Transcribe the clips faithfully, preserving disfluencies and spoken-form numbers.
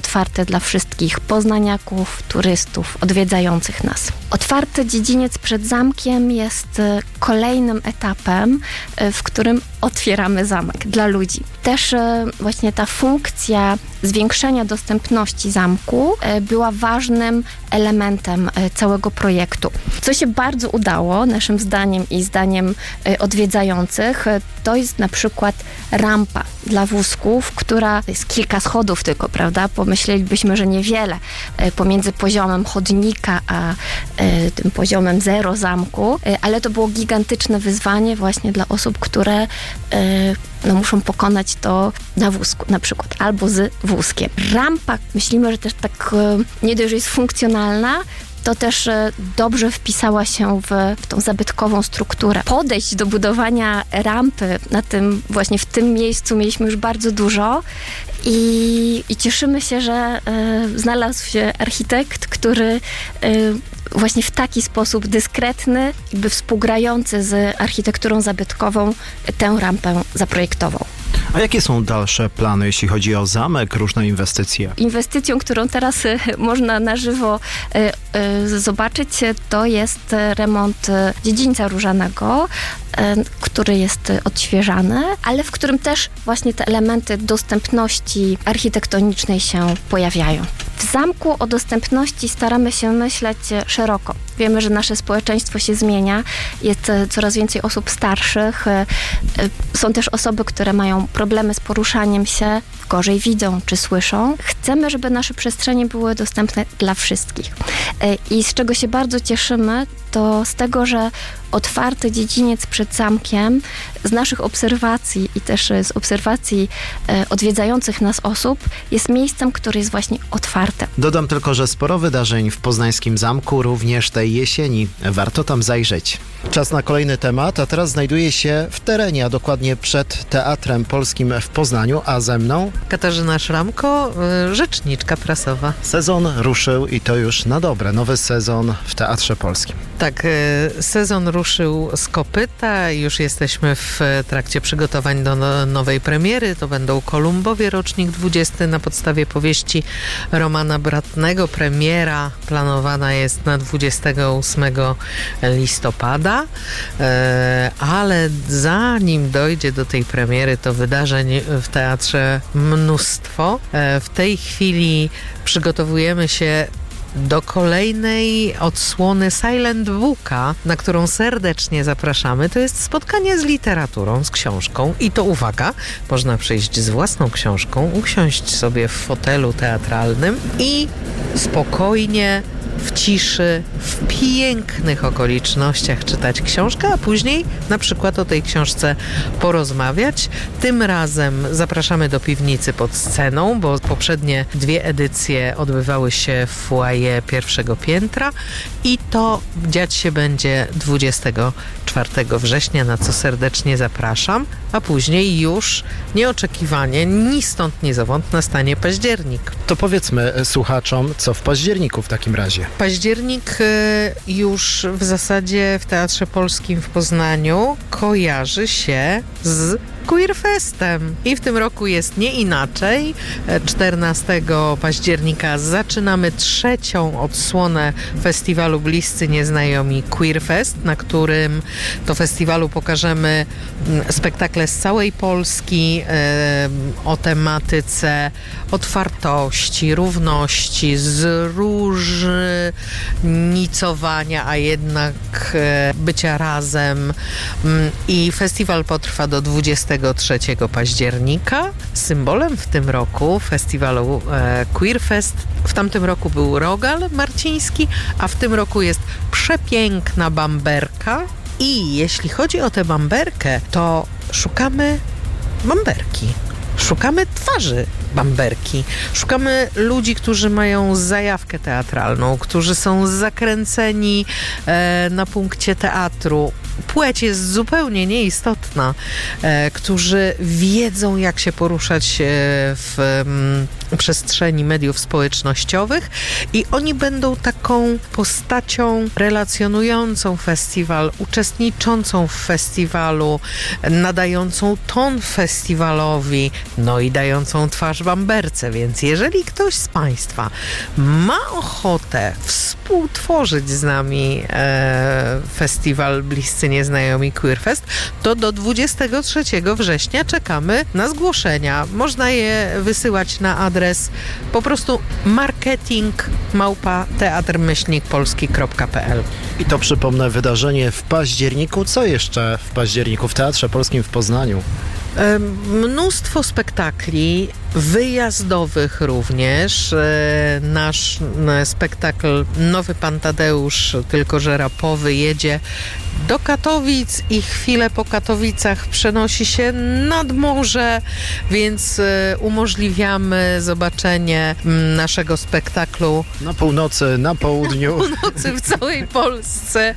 otwarte dla wszystkich poznaniaków, turystów, odwiedzających nas. Otwarty dziedziniec przed zamkiem jest kolejnym etapem, w którym otwieramy zamek dla ludzi. Też właśnie ta funkcja zwiększenia dostępności zamku była ważnym elementem całego projektu. Co się bardzo udało, naszym zdaniem i zdaniem odwiedzających, to jest na przykład rampa dla wózków, która jest kilka schodów tylko, prawda? Pomyślelibyśmy, że niewiele pomiędzy poziomem chodnika a tym poziomem zero zamku, ale to było gigantyczne wyzwanie właśnie dla osób, które no, muszą pokonać to na wózku, na przykład, albo z wózkiem. Rampa, myślimy, że też tak nie dość, że jest funkcjonalna, to też dobrze wpisała się w, w tą zabytkową strukturę. Podejść do budowania rampy na tym, właśnie w tym miejscu mieliśmy już bardzo dużo i, i cieszymy się, że y, znalazł się architekt, który y, właśnie w taki sposób dyskretny, jakby współgrający z architekturą zabytkową tę rampę zaprojektował. A jakie są dalsze plany, jeśli chodzi o zamek, różne inwestycje? Inwestycją, którą teraz y, można na żywo y, y, zobaczyć, to jest remont dziedzińca różanego, y, który jest odświeżany, ale w którym też właśnie te elementy dostępności architektonicznej się pojawiają. W zamku o dostępności staramy się myśleć szeroko. Wiemy, że nasze społeczeństwo się zmienia, jest coraz więcej osób starszych, są też osoby, które mają problemy z poruszaniem się, gorzej widzą czy słyszą. Chcemy, żeby nasze przestrzenie były dostępne dla wszystkich. I z czego się bardzo cieszymy, to z tego, że otwarty dziedziniec przed zamkiem z naszych obserwacji i też z obserwacji e, odwiedzających nas osób jest miejscem, które jest właśnie otwarte. Dodam tylko, że sporo wydarzeń w poznańskim zamku również tej jesieni. Warto tam zajrzeć. Czas na kolejny temat, a teraz znajduję się w terenie, a dokładnie przed Teatrem Polskim w Poznaniu, a ze mną Katarzyna Szramko, rzeczniczka prasowa. Sezon ruszył i to już na dobre. Nowy sezon w Teatrze Polskim. Tak, sezon ruszył z kopyta. Już jesteśmy w trakcie przygotowań do no, nowej premiery. To będą Kolumbowie, rocznik dwudziesty na podstawie powieści Romana Bratnego. Premiera planowana jest na dwudziestego ósmego listopada, ale zanim dojdzie do tej premiery, to wydarzeń w teatrze mnóstwo. W tej chwili przygotowujemy się do kolejnej odsłony Silent Booka, na którą serdecznie zapraszamy. To jest spotkanie z literaturą, z książką i to uwaga, można przyjść z własną książką, usiąść sobie w fotelu teatralnym i spokojnie, w ciszy, w pięknych okolicznościach czytać książkę, a później na przykład o tej książce porozmawiać. Tym razem zapraszamy do piwnicy pod sceną, bo poprzednie dwie edycje odbywały się w foyer pierwszego piętra i to dziać się będzie dwudziestego czwartego września, na co serdecznie zapraszam, a później już nieoczekiwanie, ni stąd, ni zowąd nastanie październik. To powiedzmy słuchaczom, co w październiku w takim razie. Październik już w zasadzie w Teatrze Polskim w Poznaniu kojarzy się z Queerfestem. I w tym roku jest nie inaczej. czternastego października zaczynamy trzecią odsłonę festiwalu Bliscy Nieznajomi Queerfest, na którym to festiwalu pokażemy spektakle z całej Polski e, o tematyce otwartości, równości, zróżnicowania, a jednak e, bycia razem. I festiwal potrwa do dwudziestego trzeciego października. Symbolem w tym roku festiwalu e, Queerfest w tamtym roku był Rogal Marciński, a w tym roku jest przepiękna bamberka. I jeśli chodzi o tę bamberkę, to szukamy bamberki. Szukamy twarzy bamberki. Szukamy ludzi, którzy mają zajawkę teatralną, którzy są zakręceni e, na punkcie teatru. płeć jest zupełnie nieistotna, e, którzy wiedzą, jak się poruszać w m, przestrzeni mediów społecznościowych i oni będą taką postacią relacjonującą festiwal, uczestniczącą w festiwalu, nadającą ton festiwalowi, no i dającą twarz bamberce, więc jeżeli ktoś z Państwa ma ochotę współtworzyć z nami e, festiwal Bliscy Nieznajomi Queerfest, to do dwudziestego trzeciego września czekamy na zgłoszenia. Można je wysyłać na adres po prostu marketing małpa teatr myślnik polski kropka p l. I to, przypomnę, wydarzenie w październiku. Co jeszcze w październiku w Teatrze Polskim w Poznaniu? Mnóstwo spektakli wyjazdowych również. Nasz spektakl Nowy Pan Tadeusz, tylko że rapowy, jedzie do Katowic i chwilę po Katowicach przenosi się nad morze, więc umożliwiamy zobaczenie naszego spektaklu na północy, na południu. Na północy w całej Polsce.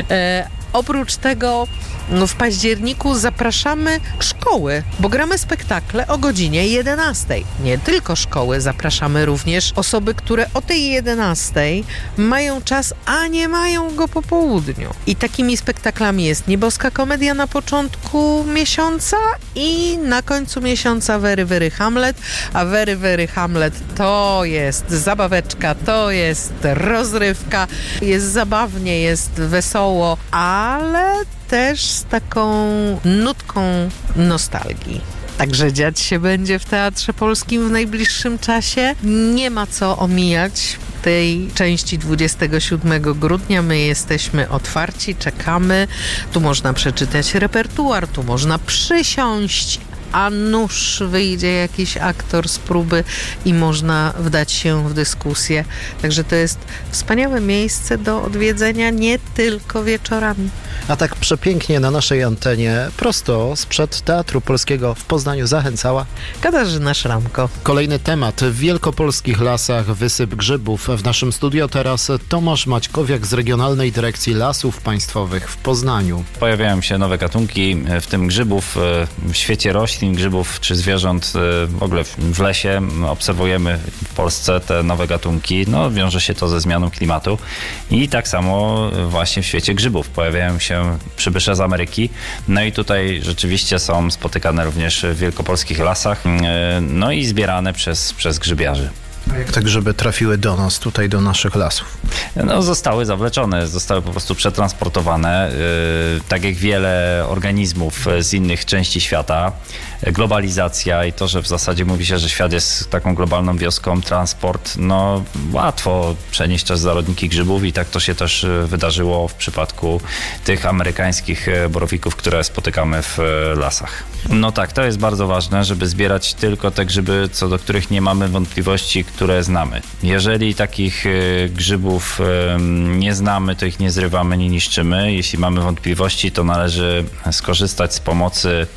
E, oprócz tego no w październiku zapraszamy szkoły, bo gramy spektakle o godzinie jedenastej. Nie tylko szkoły, zapraszamy również osoby, które o tej jedenastej mają czas, a nie mają go po południu. I takimi spektaklami jest Nieboska Komedia na początku miesiąca i na końcu miesiąca Very Very Hamlet, a Very Very Hamlet to jest zabaweczka, to jest rozrywka, jest zabawnie, jest wesoło, ale też z taką nutką nostalgii. Także dziać się będzie w Teatrze Polskim w najbliższym czasie. Nie ma co omijać tej części dwudziestego siódmego grudnia. My jesteśmy otwarci, czekamy. Tu można przeczytać repertuar, tu można przysiąść, a nuż wyjdzie jakiś aktor z próby i można wdać się w dyskusję. Także to jest wspaniałe miejsce do odwiedzenia nie tylko wieczorami. A tak przepięknie na naszej antenie, prosto sprzed Teatru Polskiego w Poznaniu zachęcała Katarzyna Szramko. Kolejny temat. W wielkopolskich lasach wysyp grzybów. W naszym studio teraz Tomasz Maćkowiak z Regionalnej Dyrekcji Lasów Państwowych w Poznaniu. Pojawiają się nowe gatunki, w tym grzybów w świecie roślin, grzybów czy zwierząt w ogóle w lesie. Obserwujemy w Polsce te nowe gatunki. No, wiąże się to ze zmianą klimatu i tak samo właśnie w świecie grzybów. Pojawiają się przybysze z Ameryki. No i tutaj rzeczywiście są spotykane również w wielkopolskich lasach, no i zbierane przez, przez grzybiarzy. A jak te grzyby trafiły do nas, tutaj do naszych lasów? No, zostały zawleczone, zostały po prostu przetransportowane, yy, tak jak wiele organizmów z innych części świata. Globalizacja i to, że w zasadzie mówi się, że świat jest taką globalną wioską, transport, no łatwo przenieść też zarodniki grzybów i tak to się też wydarzyło w przypadku tych amerykańskich borowików, które spotykamy w lasach. No tak, to jest bardzo ważne, żeby zbierać tylko te grzyby, co do których nie mamy wątpliwości, które znamy. Jeżeli takich grzybów nie znamy, to ich nie zrywamy, nie niszczymy. Jeśli mamy wątpliwości, to należy skorzystać z pomocy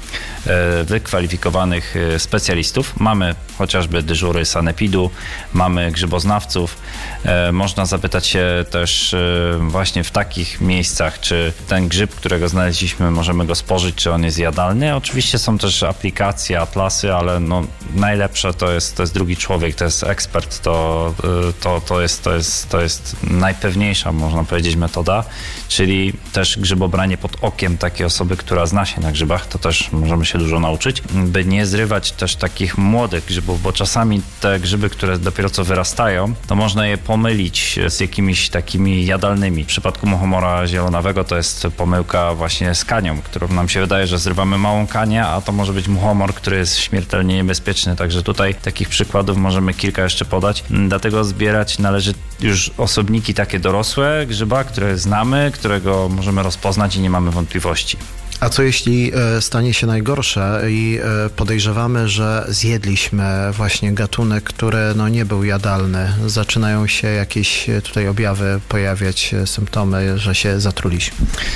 wykwalifikowanych specjalistów. Mamy chociażby dyżury sanepidu, mamy grzyboznawców. Można zapytać się też właśnie w takich miejscach, czy ten grzyb, którego znaleźliśmy, możemy go spożyć, czy on jest jadalny. Oczywiście są też aplikacje, atlasy, ale no najlepsze to jest, to jest drugi człowiek, to jest ekspert, to, to, to, jest, to, jest, to jest najpewniejsza, można powiedzieć, metoda, czyli też grzybobranie pod okiem takiej osoby, która zna się na grzybach, to też możemy się dużo nauczyć, by nie zrywać też takich młodych grzybów, bo czasami te grzyby, które dopiero co wyrastają, to można je pomylić z jakimiś takimi jadalnymi. W przypadku muchomora zielonawego to jest pomyłka właśnie z kanią, którą nam się wydaje, że zrywamy małą kanię, a to może być muchomor, który jest śmiertelnie niebezpieczny, także tutaj takich przykładów możemy kilka jeszcze podać. Dlatego zbierać należy już osobniki takie dorosłe grzyba, które znamy, którego możemy rozpoznać i nie mamy wątpliwości. A co jeśli stanie się najgorsze i podejrzewamy, że zjedliśmy właśnie gatunek, który no nie był jadalny? Zaczynają się jakieś tutaj objawy pojawiać, symptomy, że się zatruliśmy.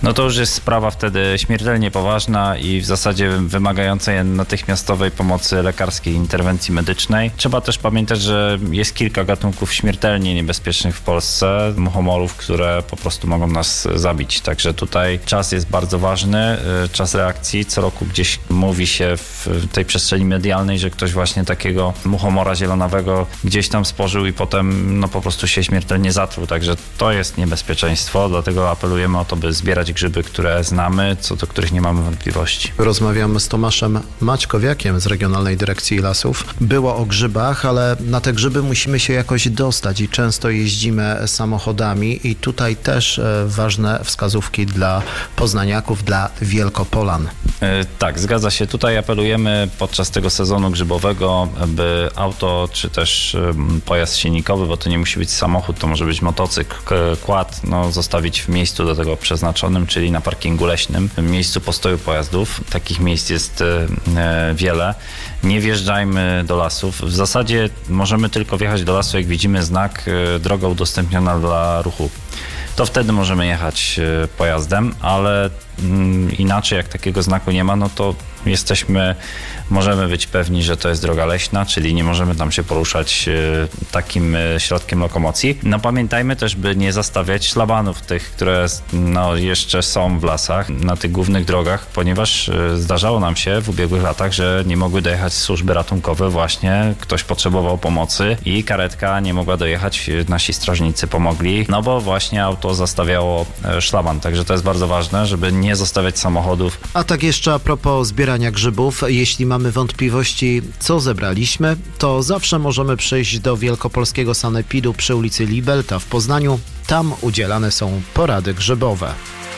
no to już jest sprawa wtedy śmiertelnie poważna i w zasadzie wymagająca natychmiastowej pomocy lekarskiej, interwencji medycznej. Trzeba też pamiętać, że jest kilka gatunków śmiertelnie niebezpiecznych w Polsce, muchomorów, które po prostu mogą nas zabić. Także tutaj czas jest bardzo ważny, czas reakcji. Co roku gdzieś mówi się w tej przestrzeni medialnej, że ktoś właśnie takiego muchomora zielonawego gdzieś tam spożył i potem no po prostu się śmiertelnie zatruł. Także to jest niebezpieczeństwo, dlatego apelujemy o to, by zbierać grzyby, które znamy, co do których nie mamy wątpliwości. Rozmawiamy z Tomaszem Maćkowiakiem z Regionalnej Dyrekcji Lasów. Było o grzybach, ale na te grzyby musimy się jakoś dostać i często jeździmy samochodami i tutaj też ważne wskazówki dla poznaniaków, dla Wielkopolan. Tak, zgadza się. Tutaj apelujemy podczas tego sezonu grzybowego, by auto czy też pojazd silnikowy, bo to nie musi być samochód, to może być motocykl, quad, no, zostawić w miejscu do tego przeznaczonym, czyli na parkingu leśnym, w miejscu postoju pojazdów. Takich miejsc jest wiele. Nie wjeżdżajmy do lasów. W zasadzie możemy tylko wjechać do lasu, jak widzimy znak droga udostępniona dla ruchu. To wtedy możemy jechać pojazdem, ale inaczej jak takiego znaku nie ma, no to jesteśmy, możemy być pewni, że to jest droga leśna, czyli nie możemy tam się poruszać takim środkiem lokomocji. No pamiętajmy też, by nie zastawiać szlabanów tych, które no, jeszcze są w lasach, na tych głównych drogach, ponieważ zdarzało nam się w ubiegłych latach, że nie mogły dojechać służby ratunkowe, właśnie ktoś potrzebował pomocy i karetka nie mogła dojechać, nasi strażnicy pomogli, no bo właśnie auto zastawiało szlaban, także to jest bardzo ważne, żeby nie zostawiać samochodów. A tak jeszcze a propos zbierania grzybów, jeśli mamy wątpliwości, co zebraliśmy, to zawsze możemy przyjść do Wielkopolskiego Sanepidu przy ulicy Libelta w Poznaniu. Tam udzielane są porady grzybowe.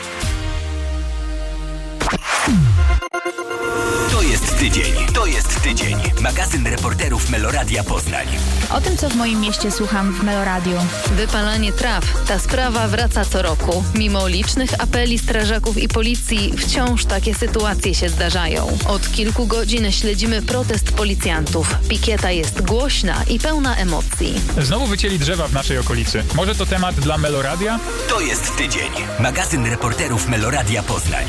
To jest tydzień, to jest tydzień. Magazyn reporterów Meloradia Poznań. O tym, co w moim mieście słucham w Meloradiu. Wypalanie traw. Ta sprawa wraca co roku. Mimo licznych apeli strażaków i policji, wciąż takie sytuacje się zdarzają. Od kilku godzin śledzimy protest policjantów. Pikieta jest głośna i pełna emocji. Znowu wycięli drzewa w naszej okolicy. Może to temat dla Meloradia? To jest tydzień. Magazyn reporterów Meloradia Poznań.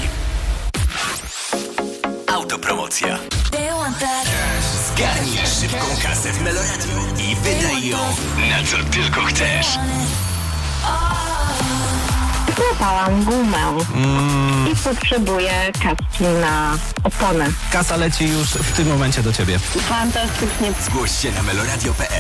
Autopromocja. Zgarnij szybką kasę w Meloradiu i wydaj ją na co tylko chcesz. Złapałam gumę mm. i potrzebuję kaski na oponę. Kasa leci już w tym momencie do ciebie. Fantastycznie. Zgłoś się na meloradio kropka pe el.